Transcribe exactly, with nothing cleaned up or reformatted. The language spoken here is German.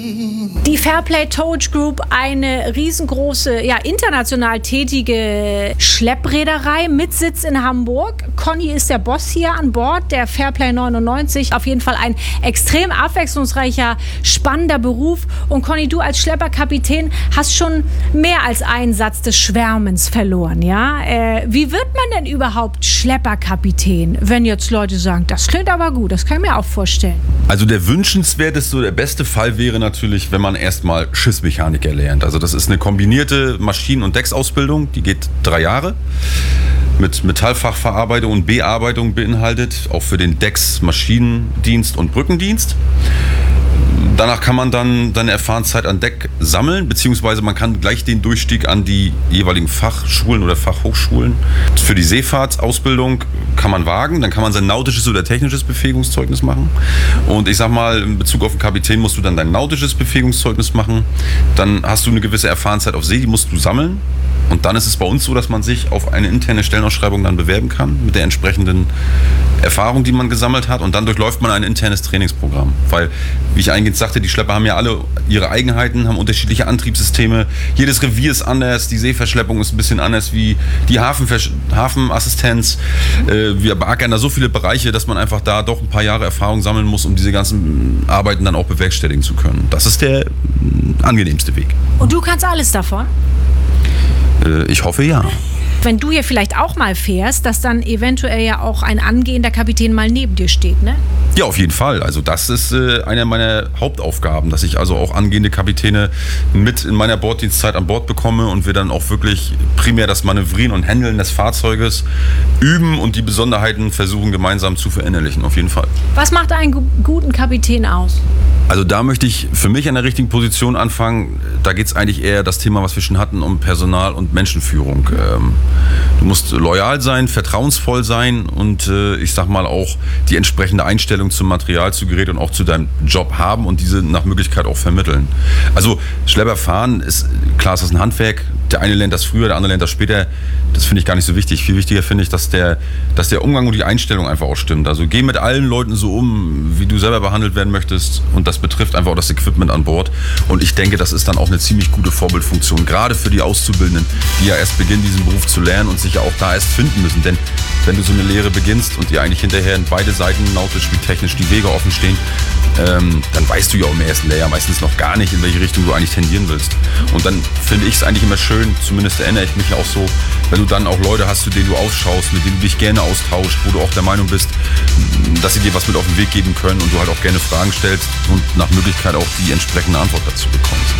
Die Fairplay Towage Group, eine riesengroße, ja, international tätige Schleppreederei mit Sitz in Hamburg. Conny ist der Boss hier an Bord der Fairplay neunundneunzig. Auf jeden Fall ein extrem abwechslungsreicher, spannender Beruf. Und Conny, du als Schlepperkapitän hast schon mehr als einen Satz des Schwärmens verloren, ja? Äh, wie wird man denn überhaupt Schlepperkapitän, wenn jetzt Leute sagen, das klingt aber gut, das kann ich mir auch vorstellen. Also der wünschenswerteste, der beste Fall wäre natürlich, wenn man erstmal Schiffsmechaniker lernt. Also das ist eine kombinierte Maschinen- und Decksausbildung, die geht drei Jahre. Mit Metallfachverarbeitung und Bearbeitung beinhaltet, auch für den Decks-, Maschinendienst und Brückendienst. Danach kann man dann seine Erfahrungszeit an Deck sammeln, beziehungsweise man kann gleich den Durchstieg an die jeweiligen Fachschulen oder Fachhochschulen für die Seefahrtsausbildung kann man wagen. Dann kann man sein nautisches oder technisches Befähigungszeugnis machen. Und ich sag mal, in Bezug auf den Kapitän musst du dann dein nautisches Befähigungszeugnis machen. Dann hast du eine gewisse Erfahrungszeit auf See, die musst du sammeln. Und dann ist es bei uns so, dass man sich auf eine interne Stellenausschreibung dann bewerben kann mit der entsprechenden Erfahrung, die man gesammelt hat. Und dann durchläuft man ein internes Trainingsprogramm. Weil, wie ich eingehend sagte, die Schlepper haben ja alle ihre Eigenheiten, haben unterschiedliche Antriebssysteme. Jedes Revier ist anders, die Seeverschleppung ist ein bisschen anders wie die Hafenversch- Hafenassistenz. Äh, wir beackern da so viele Bereiche, dass man einfach da doch ein paar Jahre Erfahrung sammeln muss, um diese ganzen Arbeiten dann auch bewerkstelligen zu können. Das ist der äh, angenehmste Weg. Und du kannst alles davon? Ich hoffe, ja. Wenn du hier vielleicht auch mal fährst, dass dann eventuell ja auch ein angehender Kapitän mal neben dir steht, ne? Ja, auf jeden Fall. Also das ist äh, eine meiner Hauptaufgaben, dass ich also auch angehende Kapitäne mit in meiner Borddienstzeit an Bord bekomme und wir dann auch wirklich primär das Manövrieren und Handeln des Fahrzeuges üben und die Besonderheiten versuchen gemeinsam zu verinnerlichen, auf jeden Fall. Was macht einen gu- guten Kapitän aus? Also da möchte ich für mich an der richtigen Position anfangen. Da geht es eigentlich eher das Thema, was wir schon hatten, um Personal- und Menschenführung. Ähm, du musst loyal sein, vertrauensvoll sein und äh, ich sag mal auch die entsprechende Einstellung zum Material, zu Gerät und auch zu deinem Job haben und diese nach Möglichkeit auch vermitteln. Also Schlepper fahren ist, klar ist das ein Handwerk. Der eine lernt das früher, der andere lernt das später. Das finde ich gar nicht so wichtig. Viel wichtiger finde ich, dass der, dass der Umgang und die Einstellung einfach auch stimmt. Also geh mit allen Leuten so um, wie du selber behandelt werden möchtest. Und das betrifft einfach auch das Equipment an Bord. Und ich denke, das ist dann auch eine ziemlich gute Vorbildfunktion, gerade für die Auszubildenden, die ja erst beginnen, diesen Beruf zu lernen und sich ja auch da erst finden müssen. Denn wenn du so eine Lehre beginnst und dir eigentlich hinterher in beide Seiten, nautisch wie technisch, die Wege offen stehen, ähm, dann weißt du ja im ersten Lehrjahr meistens noch gar nicht, in welche Richtung du eigentlich tendieren willst. Und dann finde ich es eigentlich immer schön, zumindest erinnere ich mich ja auch so, wenn du dann auch Leute hast, zu denen du ausschaust, mit denen du dich gerne austauschst, wo du auch der Meinung bist, dass sie dir was mit auf den Weg geben können und du halt auch gerne Fragen stellst und nach Möglichkeit auch die entsprechende Antwort dazu bekommst.